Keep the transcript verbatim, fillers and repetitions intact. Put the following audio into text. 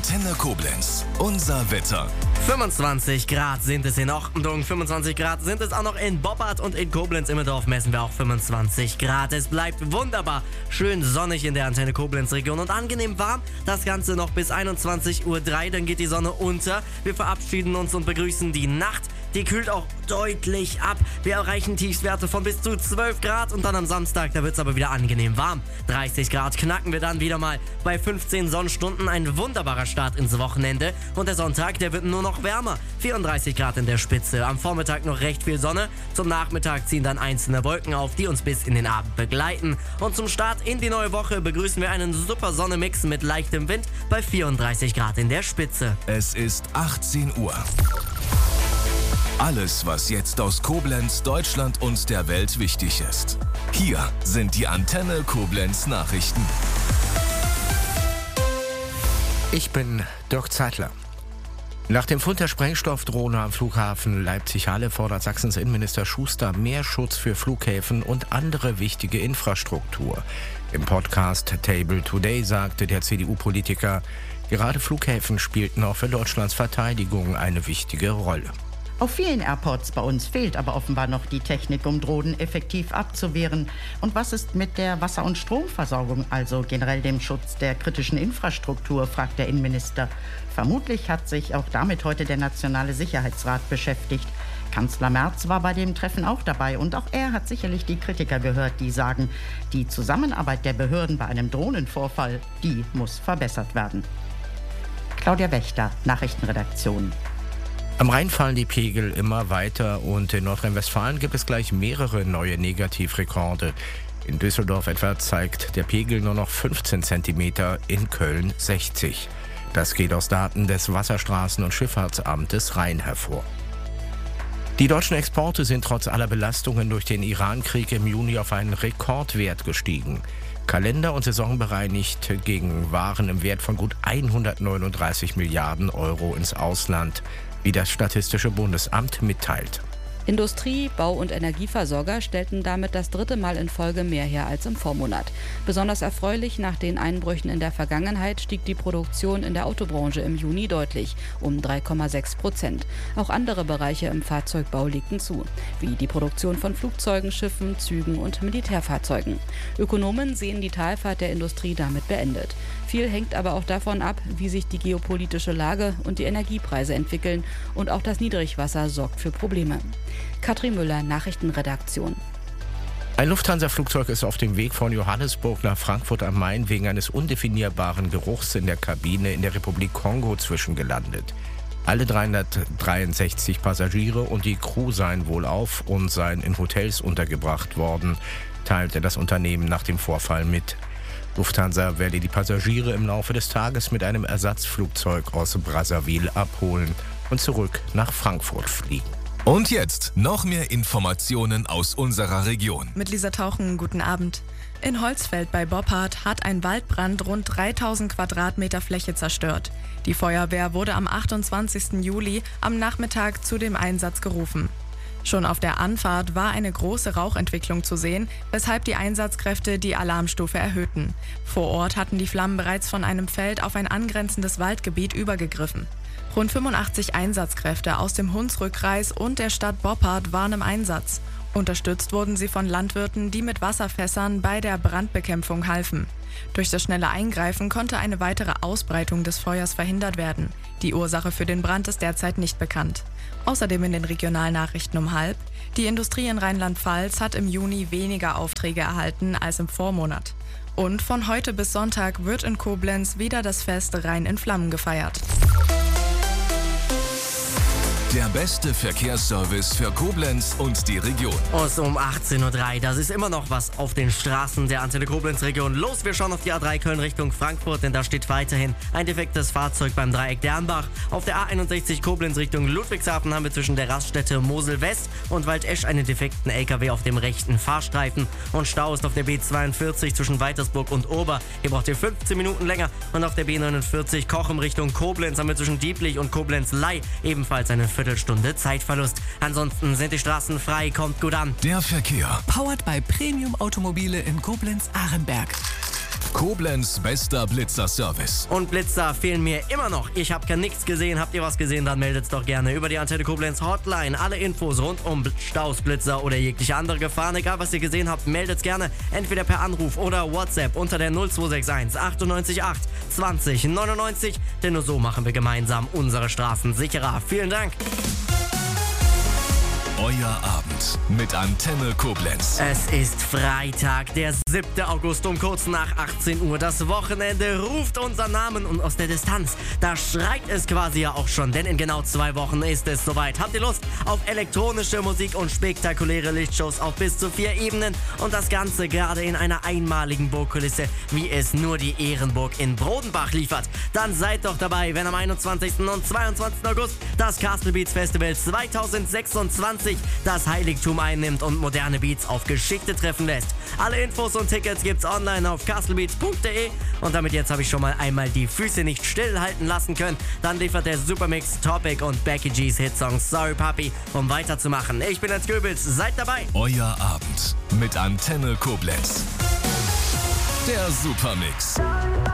Antenne Koblenz. Unser Wetter. fünfundzwanzig Grad sind es in Ochtenbrunn, fünfundzwanzig Grad sind es auch noch in Boppard und in Koblenz-Immendorf messen wir auch fünfundzwanzig Grad. Es bleibt wunderbar schön sonnig in der Antenne Koblenz-Region und angenehm warm. Das Ganze noch bis einundzwanzig Uhr drei, dann geht die Sonne unter. Wir verabschieden uns und begrüßen die Nacht. Die kühlt auch deutlich ab. Wir erreichen Tiefstwerte von bis zu zwölf Grad und dann am Samstag, da wird es aber wieder angenehm warm. dreißig Grad knacken wir dann wieder mal bei fünfzehn Sonnenstunden. Ein wunderbarer Start ins Wochenende. Und der Sonntag, der wird nur noch wärmer. vierunddreißig Grad in der Spitze. Am Vormittag noch recht viel Sonne. Zum Nachmittag ziehen dann einzelne Wolken auf, die uns bis in den Abend begleiten. Und zum Start in die neue Woche begrüßen wir einen super Sonnenmix mit leichtem Wind bei vierunddreißig Grad in der Spitze. Es ist achtzehn Uhr. Alles, was jetzt aus Koblenz, Deutschland und der Welt wichtig ist. Hier sind die Antenne Koblenz Nachrichten. Ich bin Dirk Zeitler. Nach dem Fund der Sprengstoffdrohne am Flughafen Leipzig-Halle fordert Sachsens Innenminister Schuster mehr Schutz für Flughäfen und andere wichtige Infrastruktur. Im Podcast Table Today sagte der C D U-Politiker, gerade Flughäfen spielten auch für Deutschlands Verteidigung eine wichtige Rolle. Auf vielen Airports bei uns fehlt aber offenbar noch die Technik, um Drohnen effektiv abzuwehren. Und was ist mit der Wasser- und Stromversorgung, also generell dem Schutz der kritischen Infrastruktur, fragt der Innenminister. Vermutlich hat sich auch damit heute der Nationale Sicherheitsrat beschäftigt. Kanzler Merz war bei dem Treffen auch dabei und auch er hat sicherlich die Kritiker gehört, die sagen, die Zusammenarbeit der Behörden bei einem Drohnenvorfall, die muss verbessert werden. Claudia Wächter, Nachrichtenredaktion. Am Rhein fallen die Pegel immer weiter und in Nordrhein-Westfalen gibt es gleich mehrere neue Negativrekorde. In Düsseldorf etwa zeigt der Pegel nur noch fünfzehn Zentimeter, in Köln sechzig. Das geht aus Daten des Wasserstraßen- und Schifffahrtsamtes Rhein hervor. Die deutschen Exporte sind trotz aller Belastungen durch den Iran-Krieg im Juni auf einen Rekordwert gestiegen. Kalender- und saisonbereinigt gegen Waren im Wert von gut hundertneununddreißig Milliarden Euro ins Ausland, wie das Statistische Bundesamt mitteilt. Industrie-, Bau- und Energieversorger stellten damit das dritte Mal in Folge mehr her als im Vormonat. Besonders erfreulich, nach den Einbrüchen in der Vergangenheit stieg die Produktion in der Autobranche im Juni deutlich, um drei Komma sechs Prozent. Auch andere Bereiche im Fahrzeugbau legten zu, wie die Produktion von Flugzeugen, Schiffen, Zügen und Militärfahrzeugen. Ökonomen sehen die Talfahrt der Industrie damit beendet. Viel hängt aber auch davon ab, wie sich die geopolitische Lage und die Energiepreise entwickeln, und auch das Niedrigwasser sorgt für Probleme. Katrin Müller, Nachrichtenredaktion. Ein Lufthansa-Flugzeug ist auf dem Weg von Johannesburg nach Frankfurt am Main wegen eines undefinierbaren Geruchs in der Kabine in der Republik Kongo zwischengelandet. Alle dreihundertdreiundsechzig Passagiere und die Crew seien wohlauf und seien in Hotels untergebracht worden, teilte das Unternehmen nach dem Vorfall mit. Lufthansa werde die Passagiere im Laufe des Tages mit einem Ersatzflugzeug aus Brazzaville abholen und zurück nach Frankfurt fliegen. Und jetzt noch mehr Informationen aus unserer Region. Mit Lisa Tauchen, guten Abend. In Holzfeld bei Boppard hat ein Waldbrand rund dreitausend Quadratmeter Fläche zerstört. Die Feuerwehr wurde am achtundzwanzigsten Juli am Nachmittag zu dem Einsatz gerufen. Schon auf der Anfahrt war eine große Rauchentwicklung zu sehen, weshalb die Einsatzkräfte die Alarmstufe erhöhten. Vor Ort hatten die Flammen bereits von einem Feld auf ein angrenzendes Waldgebiet übergegriffen. Rund fünfundachtzig Einsatzkräfte aus dem Hunsrückkreis und der Stadt Boppard waren im Einsatz. Unterstützt wurden sie von Landwirten, die mit Wasserfässern bei der Brandbekämpfung halfen. Durch das schnelle Eingreifen konnte eine weitere Ausbreitung des Feuers verhindert werden. Die Ursache für den Brand ist derzeit nicht bekannt. Außerdem in den Regionalnachrichten um halb: Die Industrie in Rheinland-Pfalz hat im Juni weniger Aufträge erhalten als im Vormonat. Und von heute bis Sonntag wird in Koblenz wieder das Fest Rhein in Flammen gefeiert. Der beste Verkehrsservice für Koblenz und die Region. Und um achtzehn Uhr drei, das ist immer noch was auf den Straßen der Antenne Koblenz-Region. Los, wir schauen auf die A drei Köln Richtung Frankfurt, denn da steht weiterhin ein defektes Fahrzeug beim Dreieck Dernbach. Auf der A einundsechzig Koblenz Richtung Ludwigshafen haben wir zwischen der Raststätte Mosel West und Waldesch einen defekten L K W auf dem rechten Fahrstreifen. Und Stau ist auf der B zweiundvierzig zwischen Weitersburg und Ober. Hier braucht ihr fünfzehn Minuten länger. Und auf der B neunundvierzig Kochem Richtung Koblenz haben wir zwischen Dieblich und Koblenz-Ley ebenfalls eine Viertelstunde Zeitverlust. Ansonsten sind die Straßen frei, kommt gut an. Der Verkehr. Powered by Premium Automobile in Koblenz-Arenberg. Koblenz bester Blitzer-Service. Und Blitzer fehlen mir immer noch. Ich habe gar nichts gesehen. Habt ihr was gesehen, dann meldet's doch gerne über die Antenne Koblenz Hotline. Alle Infos rund um Staus, Blitzer oder jegliche andere Gefahren. Egal, was ihr gesehen habt, meldet's gerne. Entweder per Anruf oder WhatsApp unter der null zwei sechs eins achtundneunzig acht zwanzig neunundneunzig. Denn nur so machen wir gemeinsam unsere Straßen sicherer. Vielen Dank. Euer Abend mit Antenne Koblenz. Es ist Freitag, der siebte August um kurz nach achtzehn Uhr. Das Wochenende ruft unseren Namen und aus der Distanz, da schreit es quasi ja auch schon, denn in genau zwei Wochen ist es soweit. Habt ihr Lust auf elektronische Musik und spektakuläre Lichtshows auf bis zu vier Ebenen und das Ganze gerade in einer einmaligen Burgkulisse, wie es nur die Ehrenburg in Brodenbach liefert? Dann seid doch dabei, wenn am einundzwanzigsten und zweiundzwanzigsten August das Castle Beats Festival zweitausendsechsundzwanzig das Heiligtum einnimmt und moderne Beats auf Geschichte treffen lässt. Alle Infos und Tickets gibt's online auf castlebeats punkt de und damit jetzt habe ich schon mal einmal die Füße nicht stillhalten lassen können, dann liefert der Supermix Topic und Becky G's Hitsong Sorry Papi, um weiterzumachen. Ich bin Jens Goebbels, seid dabei. Euer Abend mit Antenne Koblenz. Der Supermix.